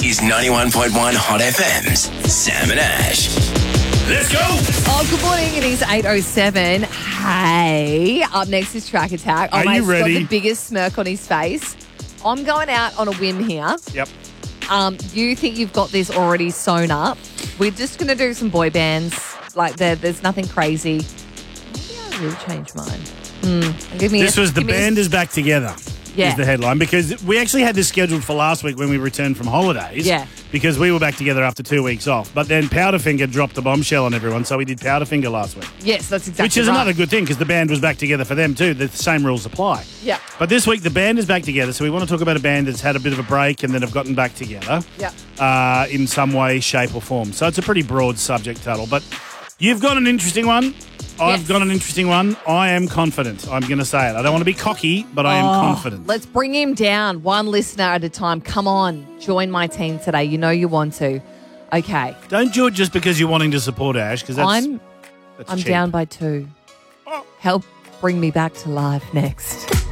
is 91.1 Hot FM's Sam and Ash. Let's go! Oh, good morning. It is 8:07. Hey, up next is Track Attack. Are you ready? Got the biggest smirk on his face. I'm going out on a whim here. Yep. You think you've got this already sewn up. We're just going to do some boy bands. Like, there's nothing crazy. Maybe I will change mine. The band is back together. Yeah. Is the headline, because we actually had this scheduled for last week when we returned from holidays. Yeah. Because we were back together after 2 weeks off. But then Powderfinger dropped the bombshell on everyone, so we did Powderfinger last week. Yes, that's exactly Which is right. another good thing, because the band was back together for them too. The same rules apply. Yeah. But this week the band is back together, so we want to talk about a band that's had a bit of a break and then have gotten back together. Yeah. In some way, shape or form. So it's a pretty broad subject title. But you've got an interesting one. I've got an interesting one. I am confident. I'm going to say it. I don't want to be cocky, but I am confident. Let's bring him down one listener at a time. Come on, join my team today. You know you want to. Okay. Don't do it just because you're wanting to support Ash, because that's I'm cheap. down by 2. Help bring me back to life next.